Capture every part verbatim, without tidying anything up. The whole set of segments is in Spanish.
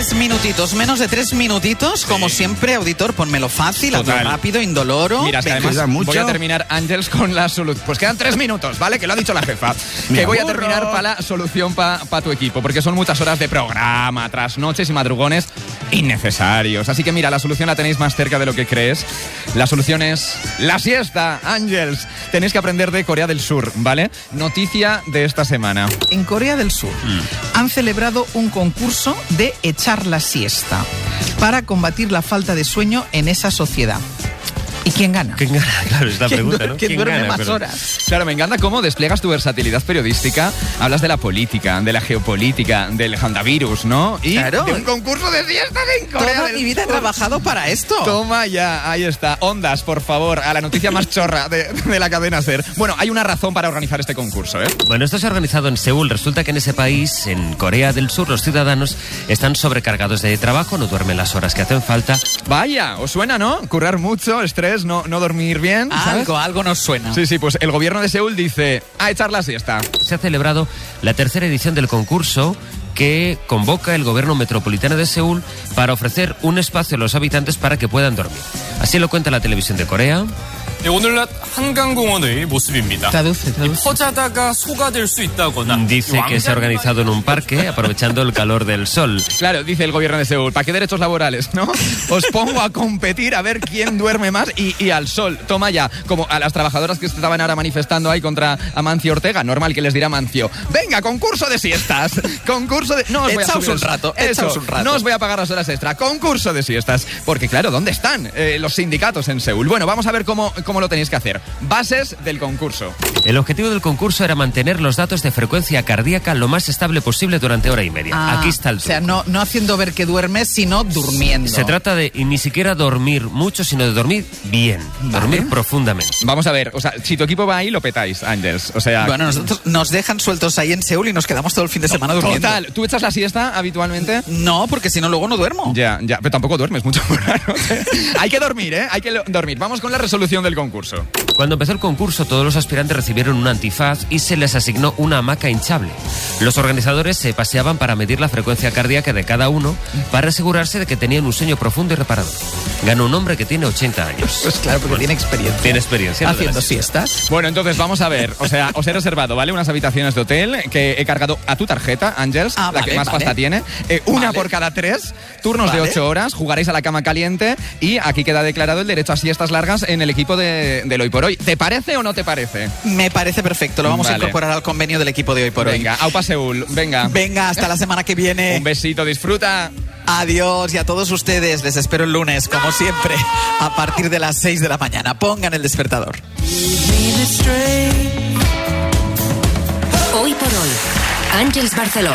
Tres minutitos, menos de tres minutitos, sí. Como siempre, auditor, ponmelo fácil, hazlo rápido, indoloro. Mira, es que además voy a terminar, Ángels, con la solución. Pues quedan tres minutos, ¿vale? Que lo ha dicho la jefa. Me que voy aburro. a terminar para la solución para pa tu equipo, porque son muchas horas de programa, trasnoches y madrugones innecesarios. Así que mira, la solución la tenéis más cerca de lo que crees. La solución es la siesta, Ángels. Tenéis que aprender de Corea del Sur, ¿vale? Noticia de esta semana. En Corea del Sur mm. han celebrado un concurso de echar la siesta para combatir la falta de sueño en esa sociedad. ¿Y quién gana? ¿Quién gana? Claro, es la pregunta, ¿no? ¿Quién, ¿Quién duerme gana, más pero... horas? Claro, me encanta cómo despliegas tu versatilidad periodística. Hablas de la política, de la geopolítica, del handavirus, ¿no? Y claro. de un concurso de siestas en Corea Toda del mi vida Sur. he trabajado para esto. Toma ya, ahí está. Ondas, por favor, a la noticia más chorra de, de la cadena SER. Bueno, hay una razón para organizar este concurso, ¿eh? Bueno, esto se ha organizado en Seúl. Resulta que en ese país, en Corea del Sur, los ciudadanos están sobrecargados de trabajo, no duermen las horas que hacen falta. Vaya, ¿os suena, no? Currar mucho, estrés, no, no dormir bien, ¿sabes? Algo, algo nos suena. Sí, sí, pues el gobierno de Seúl dice, a echar la siesta. Se ha celebrado la tercera edición del concurso que convoca el gobierno metropolitano de Seúl para ofrecer un espacio a los habitantes para que puedan dormir. Así lo cuenta la televisión de Corea. 오늘날 한강공원의 모습입니다. Traduce, traduce. 퍼자다가 소가 될 수 있다거나. Dice que se ha organizado en un parque aprovechando el calor del sol. Claro, dice el gobierno de Seúl, ¿para qué derechos laborales, no? Os pongo a competir a ver quién duerme más y, y al sol. Toma ya, como a las trabajadoras que estaban ahora manifestando ahí contra Amancio Ortega, normal que les dirá Amancio, venga, concurso de siestas, concurso de... No os voy a subir un rato, Eso, un rato. No os voy a pagar las horas extra, concurso de siestas. Porque claro, ¿dónde están eh, los sindicatos en Seúl? Bueno, vamos a ver cómo, cómo lo tenéis que hacer. Bases del concurso. El objetivo del concurso era mantener los datos de frecuencia cardíaca lo más estable posible durante hora y media. Ah, Aquí está el truco. O sea, no, no haciendo ver que duermes, sino durmiendo. Se trata de ni siquiera dormir mucho, sino de dormir bien, vale. dormir profundamente. Vamos a ver, o sea, si tu equipo va ahí, lo petáis, Ángels. O sea... Bueno, nosotros nos dejan sueltos ahí en Seúl y nos quedamos todo el fin de semana durmiendo. Total, ¿tú echas la siesta habitualmente? No, porque si no luego no duermo. Ya, ya, pero tampoco duermes mucho. Hay que dormir, ¿eh? Hay que lo- dormir. Vamos con la resolución del concurso. Cuando empezó el concurso, todos los aspirantes recibieron un antifaz y se les asignó una hamaca hinchable. Los organizadores se paseaban para medir la frecuencia cardíaca de cada uno para asegurarse de que tenían un sueño profundo y reparador. Ganó un hombre que tiene ochenta años. Pues claro, porque tiene experiencia. Tiene experiencia. Haciendo siestas. Bueno, entonces vamos a ver. O sea, os he reservado, ¿vale? Unas habitaciones de hotel que he cargado a tu tarjeta, Ángels, Ah, la vale, que más vale. pasta tiene. Eh, una Vale. por cada tres, turnos Vale. de ocho horas, jugaréis a la cama caliente y aquí queda declarado el derecho a siestas largas en el equipo de, del Hoy por Hoy. ¿Te parece o no te parece? Me parece perfecto. Lo vamos Vale. a incorporar al convenio del equipo de Hoy por Hoy. Venga, Aupa Seúl, venga. Venga, hasta la semana que viene. Un besito, disfruta. Adiós, y a todos ustedes les espero el lunes, como siempre, a partir de las seis de la mañana. Pongan el despertador. Hoy por hoy, Ángels Barceló.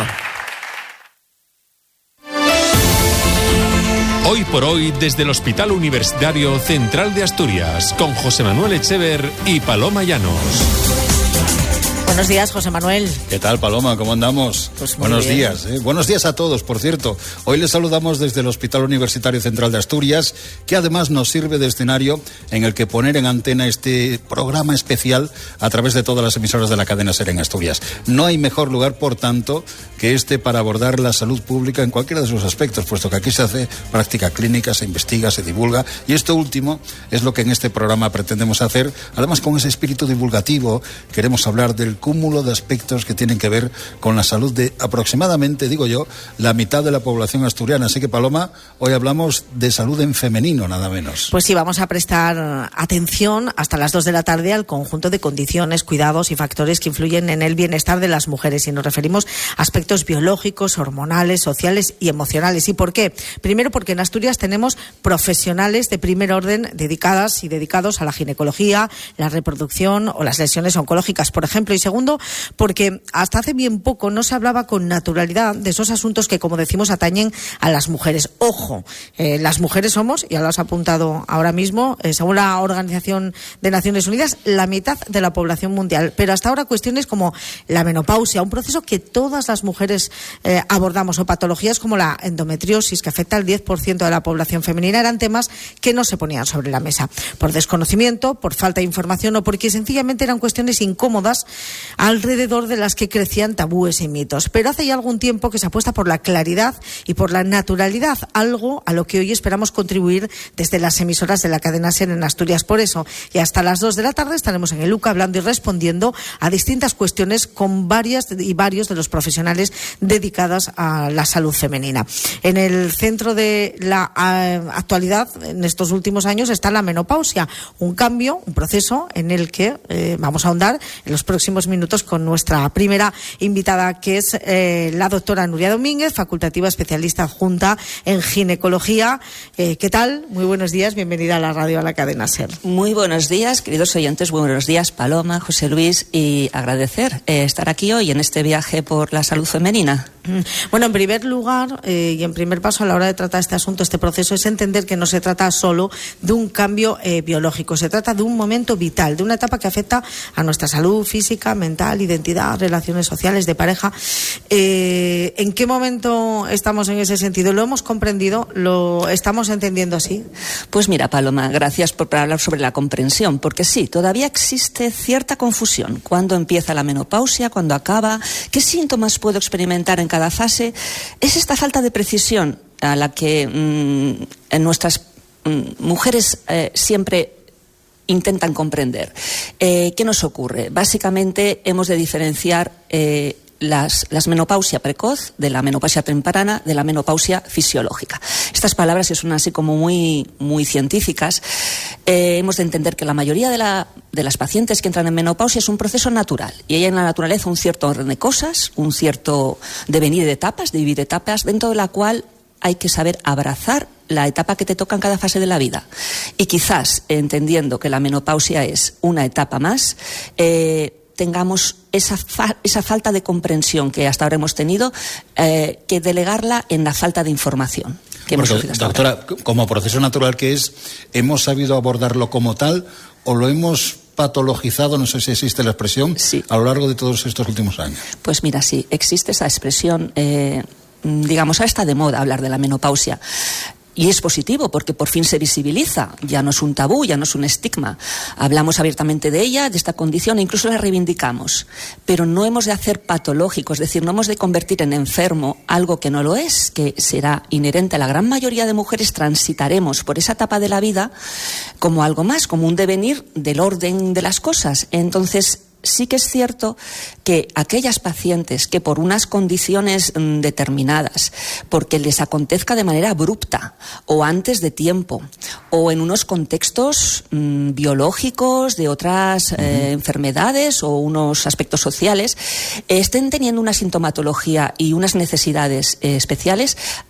Hoy por hoy desde el Hospital Universitario Central de Asturias, con José Manuel Echever y Paloma Llanos. Buenos días, José Manuel. ¿Qué tal, Paloma? ¿Cómo andamos? Pues muy Buenos bien. días. ¿eh? Buenos días a todos, por cierto. Hoy les saludamos desde el Hospital Universitario Central de Asturias, que además nos sirve de escenario en el que poner en antena este programa especial a través de todas las emisoras de la cadena SER en Asturias. No hay mejor lugar, por tanto, que este para abordar la salud pública en cualquiera de sus aspectos, puesto que aquí se hace práctica clínica, se investiga, se divulga, y esto último es lo que en este programa pretendemos hacer. Además, con ese espíritu divulgativo, queremos hablar del cúmulo de aspectos que tienen que ver con la salud de aproximadamente, digo yo, la mitad de la población asturiana. Así que, Paloma, hoy hablamos de salud en femenino, nada menos. Pues sí, vamos a prestar atención hasta las dos de la tarde al conjunto de condiciones, cuidados y factores que influyen en el bienestar de las mujeres. Y nos referimos a aspectos biológicos, hormonales, sociales y emocionales. ¿Y por qué? Primero, porque en Asturias tenemos profesionales de primer orden dedicadas y dedicados a la ginecología, la reproducción o las lesiones oncológicas, por ejemplo. Y segundo, porque hasta hace bien poco no se hablaba con naturalidad de esos asuntos que, como decimos, atañen a las mujeres. Ojo, eh, las mujeres somos, ya lo has apuntado ahora mismo, eh, según la Organización de Naciones Unidas, la mitad de la población mundial. Pero hasta ahora cuestiones como la menopausia, un proceso que todas las mujeres eh, abordamos, o patologías como la endometriosis, que afecta al diez por ciento de la población femenina, eran temas que no se ponían sobre la mesa. Por desconocimiento, por falta de información o porque sencillamente eran cuestiones incómodas alrededor de las que crecían tabúes y mitos. Pero hace ya algún tiempo que se apuesta por la claridad y por la naturalidad, algo a lo que hoy esperamos contribuir desde las emisoras de la cadena SER en Asturias. Por eso, y hasta las dos de la tarde estaremos en el Luca hablando y respondiendo a distintas cuestiones con varias y varios de los profesionales dedicados a la salud femenina. En el centro de la uh, actualidad, en estos últimos años, está la menopausia, un cambio, un proceso en el que eh, vamos a ahondar en los próximos minutos con nuestra primera invitada, que es eh, la doctora Nuria Domínguez, facultativa especialista adjunta en ginecología. Eh, ¿Qué tal? Muy buenos días, bienvenida a la radio, a la cadena SER. Muy buenos días, queridos oyentes, buenos días, Paloma, José Luis, y agradecer eh, estar aquí hoy en este viaje por la salud femenina. Bueno, en primer lugar eh, y en primer paso a la hora de tratar este asunto, este proceso, es entender que no se trata solo de un cambio eh, biológico, se trata de un momento vital, de una etapa que afecta a nuestra salud física, mental, identidad, relaciones sociales, de pareja. Eh, ¿En qué momento estamos en ese sentido? ¿Lo hemos comprendido? ¿Lo estamos entendiendo así? Pues mira, Paloma, gracias por hablar sobre la comprensión, porque sí, todavía existe cierta confusión. ¿Cuándo empieza la menopausia? ¿Cuándo acaba? ¿Qué síntomas puedo experimentar en cada fase? Es esta falta de precisión a la que mmm, en nuestras mmm, mujeres eh, siempre intentan comprender. Eh, ¿Qué nos ocurre? Básicamente hemos de diferenciar eh, Las, las menopausia precoz de la menopausia temprana de la menopausia fisiológica. Estas palabras son así como muy, muy científicas. Eh, hemos de entender que la mayoría de, la, de las pacientes que entran en menopausia es un proceso natural y hay en la naturaleza un cierto orden de cosas, un cierto devenir de etapas, de vivir etapas, dentro de la cual hay que saber abrazar la etapa que te toca en cada fase de la vida. Y quizás, entendiendo que la menopausia es una etapa más, eh, tengamos esa, fa esa falta de comprensión que hasta ahora hemos tenido, eh, que delegarla en la falta de información que hemos Porque, hasta doctora, ahora. Como proceso natural que es, ¿hemos sabido abordarlo como tal o lo hemos patologizado, no sé si existe la expresión, sí, a lo largo de todos estos últimos años? Pues mira, sí, existe esa expresión, eh, digamos, ahora está de moda hablar de la menopausia. Y es positivo porque por fin se visibiliza, ya no es un tabú, ya no es un estigma. Hablamos abiertamente de ella, de esta condición, e incluso la reivindicamos. Pero no hemos de hacer patológico, es decir, no hemos de convertir en enfermo algo que no lo es, que será inherente a la gran mayoría de mujeres. Transitaremos por esa etapa de la vida como algo más, como un devenir del orden de las cosas. Entonces, sí que es cierto que aquellas pacientes que por unas condiciones mm, determinadas, porque les acontezca de manera abrupta o antes de tiempo o en unos contextos mmm, biológicos de otras uh-huh. eh, enfermedades o unos aspectos sociales, eh, estén teniendo una sintomatología y unas necesidades eh, especiales,